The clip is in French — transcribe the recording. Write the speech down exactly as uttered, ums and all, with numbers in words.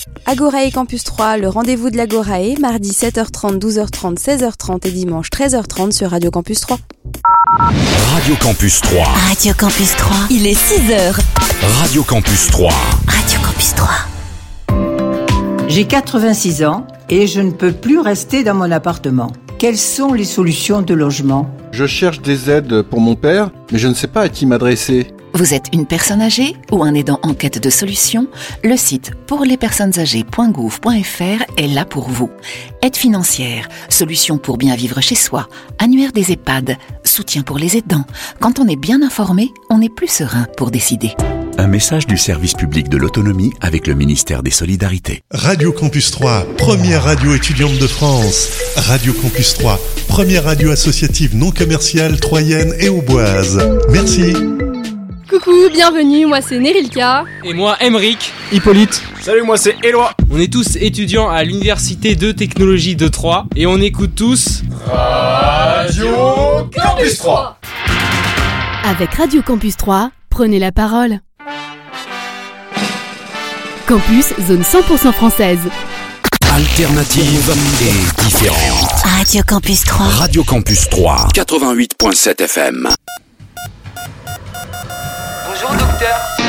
Agorae Campus trois, le rendez-vous de l'Agorae, mardi sept heures trente, douze heures trente, seize heures trente et dimanche treize heures trente sur Radio Campus trois. Radio Campus trois. Radio Campus trois. Il est six heures. Radio Campus trois. Radio Campus trois. J'ai quatre-vingt-six ans et je ne peux plus rester dans mon appartement. Quelles sont les solutions de logement ? Je cherche des aides pour mon père, mais je ne sais pas à qui m'adresser. Vous êtes une personne âgée ou un aidant en quête de solutions ? Le site pour les personnes âgées point gouv point f r est là pour vous. Aide financière, solutions pour bien vivre chez soi, annuaire des EHPAD, soutien pour les aidants. Quand on est bien informé, on est plus serein pour décider. Un message du service public de l'autonomie avec le ministère des Solidarités. Radio Campus trois, première radio étudiante de France. Radio Campus trois, première radio associative non commerciale troyenne et auboise. Merci. Coucou, bienvenue, moi c'est Nerilka. Et moi Emeric. Hippolyte. Salut, moi c'est Éloi. On est tous étudiants à l'Université de Technologie de Troyes et on écoute tous Radio Campus trois. Avec Radio Campus trois, prenez la parole. Campus, zone cent pour cent française. Alternative et différente. Radio Campus trois. Radio Campus trois, quatre-vingt-huit virgule sept F M. Bonjour docteur.